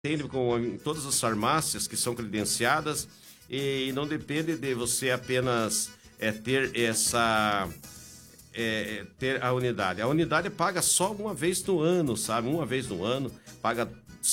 tem em todas as farmácias que são credenciadas e não depende de você apenas ter ter a unidade. A unidade paga só uma vez no ano, sabe? Uma vez no ano, paga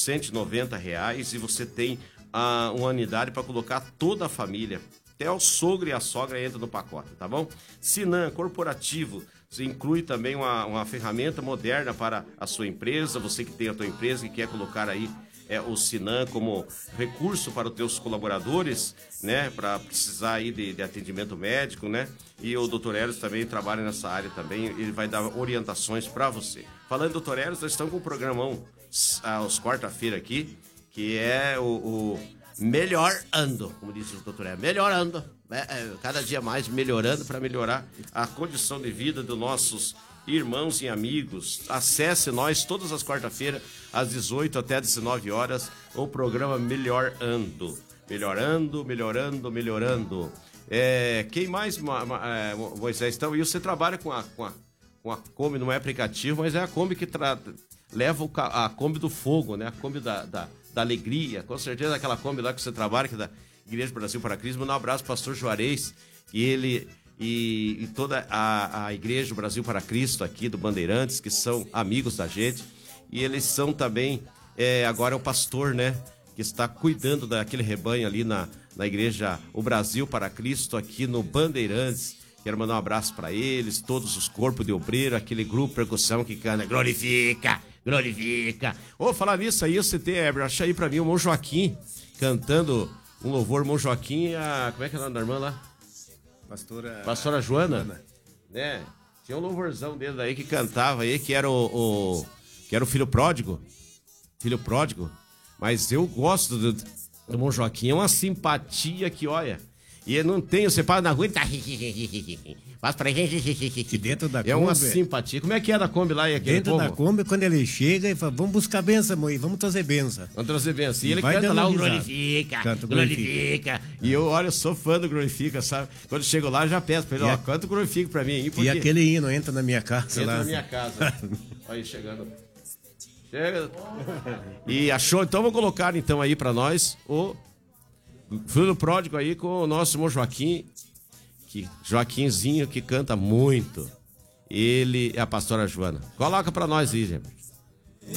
R$190 e você tem uma unidade para colocar toda a família. Até o sogro e a sogra entram no pacote, tá bom? Sinan Corporativo, você inclui também uma ferramenta moderna para a sua empresa, você que tem a tua empresa e quer colocar aí o Sinan como recurso para os teus colaboradores, né? Para precisar aí de atendimento médico, né? E o Dr. Eros também trabalha nessa área também, ele vai dar orientações para você. Falando do Dr. Eros, nós estamos com um programão às quarta-feira aqui, que é o melhorando, como disse o doutor, melhorando, cada dia mais melhorando para melhorar a condição de vida dos nossos irmãos e amigos. Acesse nós todas as quarta-feiras, às 18 até 19 horas, o programa Melhorando. Melhorando, melhorando, melhorando. Quem mais, Moisés? Então, e você trabalha com a Kombi, não é aplicativo, mas é a Kombi que leva a Kombi do fogo, né? A Kombi da alegria, com certeza aquela Kombi lá que você trabalha, que é da Igreja Brasil para Cristo. Um abraço ao pastor Juarez, e ele e toda a Igreja Brasil para Cristo aqui do Bandeirantes, que são amigos da gente, e eles são também, agora é o pastor, né, que está cuidando daquele rebanho ali na Igreja O Brasil para Cristo aqui no Bandeirantes. Quero mandar um abraço para eles, todos os corpos de obreiro, aquele grupo percussão que canta glorifica, glorifica. Falar nisso aí, você tem, acha aí pra mim o Mão Joaquim cantando um louvor. Mão Joaquim, como é que é o nome da irmã lá? Pastora Joana. Né? Tinha um louvorzão dele aí que cantava aí, que era o filho pródigo. Filho pródigo. Mas eu gosto do Mão Joaquim, é uma simpatia que, olha, e não tem, você para na rua e tá faz pra gente. Dentro da Kombi. É uma simpatia. Como é que é da Kombi lá? E dentro da Kombi, quando ele chega, ele fala, vamos buscar benção, Moisés, vamos trazer benção. Vamos trazer benção. E ele canta lá o glorifica, glorifica. E eu sou fã do glorifica, sabe? Quando chego lá, eu já peço pra ele, canta o glorifica pra mim aí. E aquele hino, entra na minha casa lá. Entra na minha casa. Olha aí, chegando. Chega. E achou, então vou colocar então aí pra nós o filho pródigo aí com o nosso irmão Joaquim, Joaquinzinho que canta muito. Ele é a pastora Joana. Coloca pra nós aí, gente.